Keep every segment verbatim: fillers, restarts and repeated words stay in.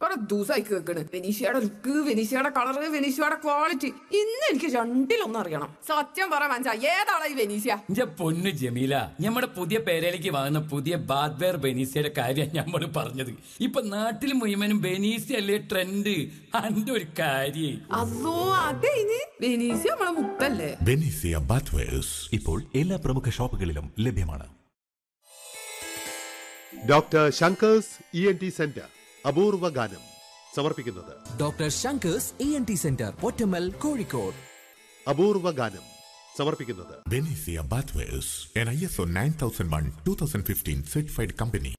എത്ര ദിവസമായി കേൾക്കണ് വെനീഷയുടെ look, വെനീഷയുടെ colour, വെനീഷയുടെ quality. ഇന്ന് എനിക്ക് രണ്ടിലൊന്നും അറിയണം. സത്യം പറ മനസ്സാ, ഏതാണ് ഈ വെനീഷ്യ? എന്റെ പൊന്നു ജമീല, നമ്മുടെ പുതിയ പേരയിലേക്ക് വാങ്ങുന്ന പുതിയ ബാത്വെയർ ബെനീസിയുടെ കാര്യം നമ്മൾ പറഞ്ഞത്. ഇപ്പൊ നാട്ടിൽ മുഴുവനും ബെനീസി അല്ലേ ട്രെൻഡ്. അന്റെ ഒരു കാര്യം അതോ അതെ, ഇനി വെനീഷ്യ നമ്മളെ മുത്തല്ലേ. ബെനീസിയ ബാത്വെയർസ് ഇപ്പോൾ എല്ലാ പ്രമുഖ ഷോപ്പുകളിലും ലഭ്യമാണ്. Doctor Shankar's E N T centre അപൂർവ ഗാനം സമർപ്പിക്കുന്നത് doctor Shankar's E N T centre Pottammal, Kozhikode. അപൂർവ ഗാനം സമർപ്പിക്കുന്നത് ബെനീസിയ ബാത്വെയർസ്, N I S O nine thousand one two thousand fifteen certified company.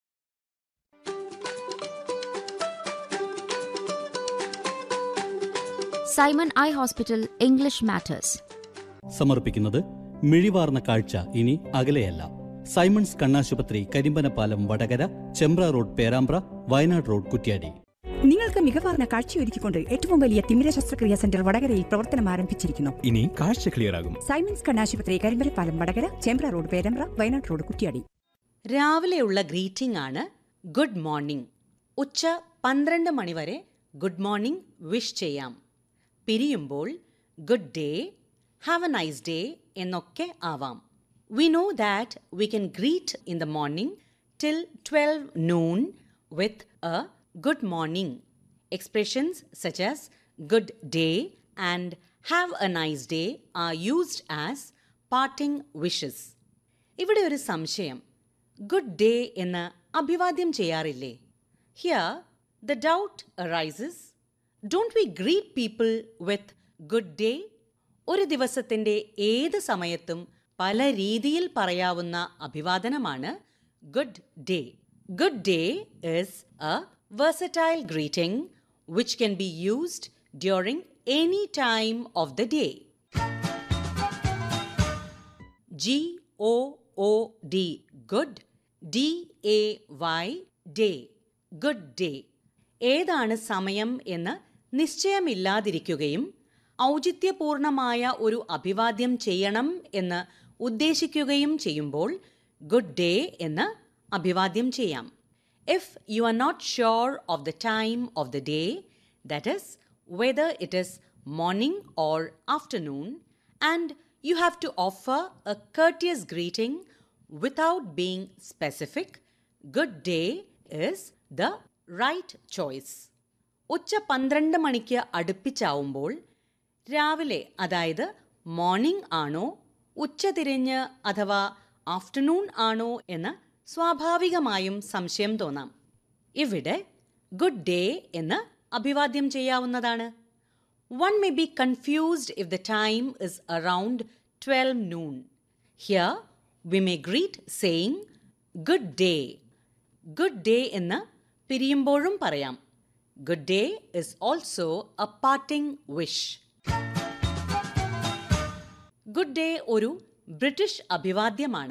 Simon eye hospital English matters സമർപ്പിക്കുന്നത് മിഴിവാർന്ന കാഴ്ച ഇനി അകലെയല്ല. സൈമൺസ് കണ്ണാശുപത്രി, കരിമ്പനപ്പാലം, വടകര, ചെമ്പ്ര റോഡ്, പേരാമ്പ്ര, വയനാട് റോഡ്, കുറ്റ്യാടി. നിങ്ങൾക്ക് മികവാർന്ന കാഴ്ചയൊരുക്കിക്കൊണ്ട് ഏറ്റവും വലിയ തിമിര ശസ്ത്രക്രിയാ സെന്റർ വടകരയിൽ പ്രവർത്തനം ആരംഭിച്ചിരിക്കുന്നു. ഇനി കാഴ്ച ക്ലിയർ ആകും. സൈമൺസ് കണ്ണാശുപത്രി, കരിമ്പനപ്പാലം, വടകര, ചെമ്പ്ര റോഡ്, പേരാമ്പ്ര, വയനാട് റോഡ്, കുറ്റ്യാടി. രാവിലെയുള്ള ഗ്രീറ്റിംഗ് ആണ് ഗുഡ് മോർണിംഗ്. ഉച്ച പന്ത്രണ്ട് മണിവരെ ഗുഡ് മോർണിംഗ് വിഷ് ചെയ്യാം. പിരിയുമ്പോൾ good day, have A nice day എന്നൊക്കെ ആവാം. We know that we can greet in the morning till twelve noon with a good morning. Expressions such as good day and have a nice day are used as parting wishes. ഇവിടെ ഒരു സംശയം, good day എന്ന് അഭിവാദ്യം ചെയ്യാറില്ലേ? Here the doubt arises, don't we greet people with good day? ഒരു ദിവസത്തിൻ്റെ ഏത് സമയത്തും പല രീതിയിൽ പറയാവുന്ന അഭിവാദനമാണ് good day. Good day is a versatile greeting which can be used during any time of the day. G O O D, good, D A Y, day, good day. ഏതാണ് സമയം എന്ന് നിശ്ചയമില്ലാതിരിക്കുകയും ഔചിത്യപൂർണമായ ഒരു അഭിവാദ്യം ചെയ്യണം എന്ന് ഉദ്ദേശിക്കുകയും ചെയ്യുമ്പോൾ ഗുഡ് ഡേ എന്ന് അഭിവാദ്യം ചെയ്യാം. If you are not sure of the time of the day, that is whether it is morning or afternoon, and you have to offer A courteous greeting without being specific, good day is the right choice. ഉച്ച പന്ത്രണ്ട് മണിക്ക് അടുപ്പിച്ചാവുമ്പോൾ രാവിലെ, അതായത് morning ആണോ ഉച്ചതിരിഞ്ഞ് അഥവാ afternoon ആണോ എന്ന് സ്വാഭാവികമായും സംശയം തോന്നാം. ഇവിടെ ഗുഡ് ഡേ എന്ന് അഭിവാദ്യം ചെയ്യാവുന്നതാണ്. One may be confused if the time is around twelve noon. Here we may greet saying good day. Good day എന്ന് പിരിയുമ്പോഴും പറയാം. Good day is also A parting wish. Good day ഒരു British അഭിവാദ്യമാണ്.